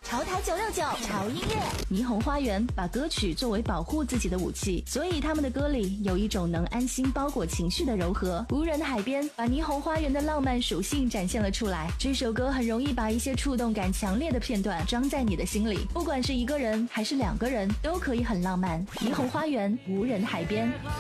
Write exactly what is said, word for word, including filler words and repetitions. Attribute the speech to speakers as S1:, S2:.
S1: 潮台九六九潮音乐，霓虹花园把歌曲作为保护自己的武器，所以他们的歌里有一种能安心包裹情绪的柔和。无人的海边把霓虹花园的浪漫属性展现了出来。这首歌很容易把一些触动感强烈的片段装在你的心里，不管是一个人还是两个人，都可以很浪漫。霓虹花园，无人海边。